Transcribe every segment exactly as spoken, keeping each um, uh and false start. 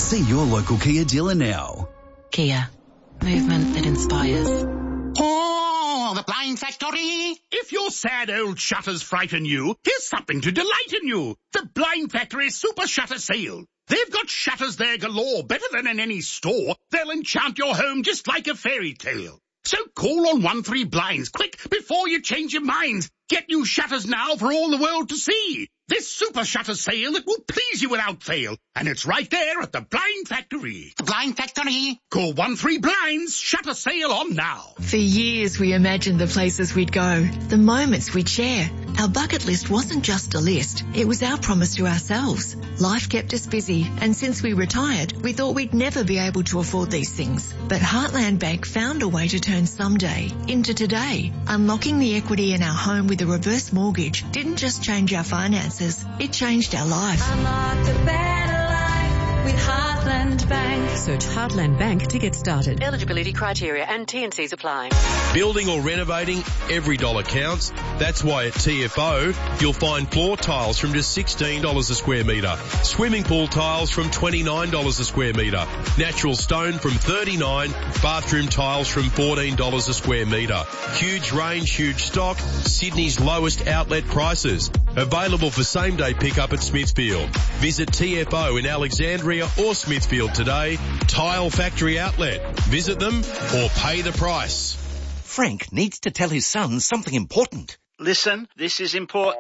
See your local Kia dealer now. Kia. Movement that inspires. Oh, the Blind Factory! If your sad old shutters frighten you, here's something to delight in you. The Blind Factory Super Shutter Sale. They've got shutters there galore, better than in any store. They'll enchant your home just like a fairy tale. So call on one three blinds, quick, before you change your minds. Get new shutters now for all the world to see. This super shutter sale that will please you without fail. And it's right there at the Blind Factory. The Blind Factory? Call one three blinds, shutter sale on now. For years we imagined the places we'd go, the moments we'd share. Our bucket list wasn't just a list, it was our promise to ourselves. Life kept us busy, and since we retired, we thought we'd never be able to afford these things. But Heartland Bank found a way to turn someday into today. Unlocking the equity in our home with a reverse mortgage didn't just change our finances, it changed our life. Unlock a better life with Heartland Bank. Search Heartland Bank to get started. Eligibility criteria and T and Cs apply. Building or renovating, every dollar counts. That's why at T F O, you'll find floor tiles from just sixteen dollars a square metre, swimming pool tiles from twenty-nine dollars a square metre, natural stone from thirty-nine dollars, bathroom tiles from fourteen dollars a square metre. Huge range, huge stock, Sydney's lowest outlet prices. Available for same-day pickup at Smithfield. Visit T F O in Alexandria or Smithfield today. Tile Factory Outlet. Visit them or pay the price. Frank needs to tell his son something important. Listen, this is important.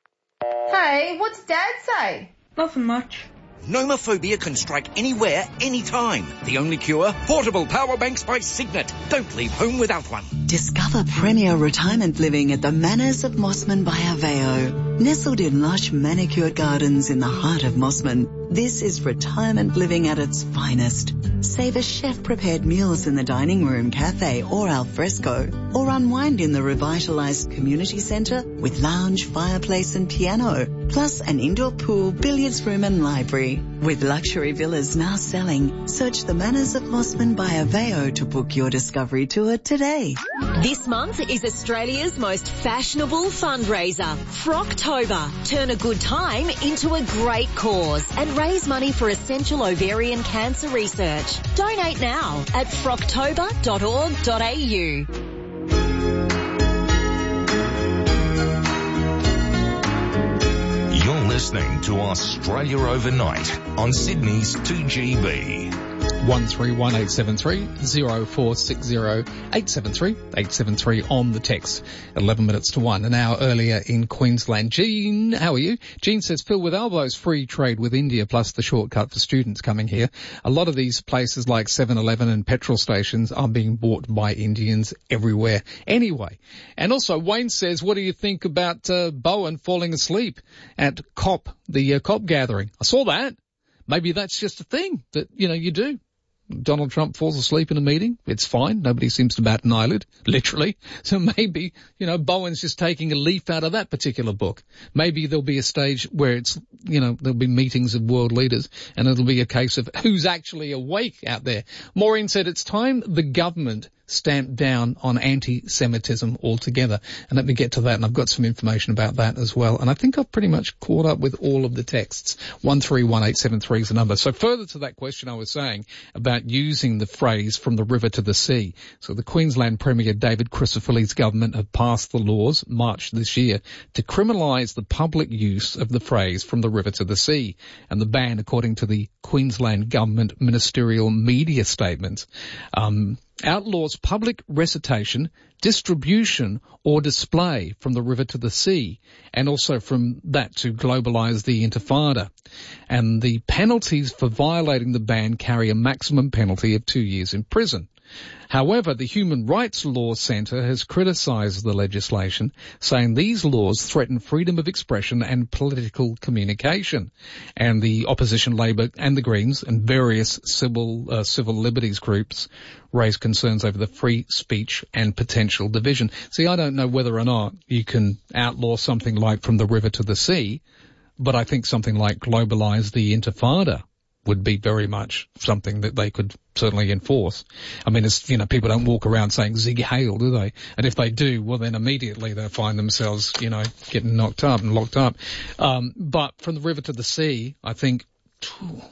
Hey, what's Dad say? Nothing much. Nomophobia can strike anywhere, anytime. The only cure? Portable power banks by Signet. Don't leave home without one. Discover premier retirement living at the Manors of Mossman by Aveo. Nestled in lush manicured gardens in the heart of Mossman, this is retirement living at its finest. Savor chef-prepared meals in the dining room, cafe or al fresco, or unwind in the revitalised community centre with lounge, fireplace and piano, plus an indoor pool, billiards room and library. With luxury villas now selling, search the Manors of Mossman by Aveo to book your discovery tour today. This month is Australia's most fashionable fundraiser, Frocktober. Turn a good time into a great cause and raise money for essential ovarian cancer research. Donate now at frocktober dot org dot a u. You're listening to Australia Overnight on Sydney's two G B. one three one eight seven three zero four six zero eight seven three eight seven three on the text. eleven minutes to one. An hour earlier in Queensland. Jean, how are you? Jean says, Phil, with Albo's free trade with India plus the shortcut for students coming here, a lot of these places like seven eleven and petrol stations are being bought by Indians everywhere anyway. And also Wayne says, what do you think about uh, Bowen falling asleep at COP, the uh, COP gathering? I saw that. Maybe that's just a thing that, you know, you do. Donald Trump falls asleep in a meeting. It's fine. Nobody seems to bat an eyelid, literally. So maybe, you know, Bowen's just taking a leaf out of that particular book. Maybe there'll be a stage where it's, you know, there'll be meetings of world leaders and it'll be a case of who's actually awake out there. Maureen said it's time the government stamped down on anti-Semitism altogether. And let me get to that, and I've got some information about that as well. And I think I've pretty much caught up with all of the texts. one three one eight seven three is the number. So further to that question I was saying about using the phrase from the river to the sea. So the Queensland Premier David Crisafulli's government have passed the laws, March this year, to criminalise the public use of the phrase from the river to the sea. And the ban, according to the Queensland Government Ministerial Media Statement, um, outlaws public recitation, distribution or display from the river to the sea, and also from that to globalise the Intifada. And the penalties for violating the ban carry a maximum penalty of two years in prison. However, the Human Rights Law Centre has criticised the legislation, saying these laws threaten freedom of expression and political communication. And the opposition Labor and the Greens and various civil uh, civil liberties groups raise concerns over the free speech and potential division. See, I don't know whether or not you can outlaw something like from the river to the sea, but I think something like globalise the Intifada would be very much something that they could certainly enforce. I mean, it's, you know, people don't walk around saying Zig Heil, do they? And if they do, well, then immediately they'll find themselves, you know, getting knocked up and locked up. Um, but from the river to the sea, I think,